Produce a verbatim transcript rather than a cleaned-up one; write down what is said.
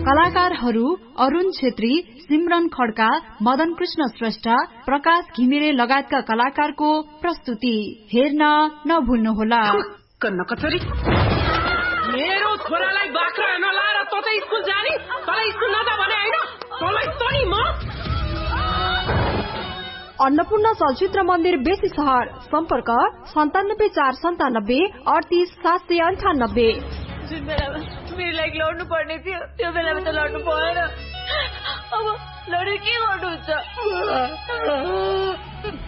कलाकारहरू अरुण छेत्री, सिमरन खड्का, मदन कृष्ण श्रेष्ठ, प्रकाश घिमिरे लगायतका कलाकारको प्रस्तुति हेर्न नभुल्नुहोला। मेरो छोरालाई बाख्रा नलाएर त त स्कुल जाने, तँलाई स्कुल नजा भने हैन, तँलाई तनी म अन्नपूर्ण चलचित्र मन्दिर बेसी सहर सम्पर्क सन्तानब्बे चार सन्तानब्बे अडतिस सात सय अन्ठानब्बे। जुन बेलामा मेरो लागि लड्नु पर्ने थियो त्यो बेलामा त लड्नु भएन, अब लडेर के गर्नुहुन्छ?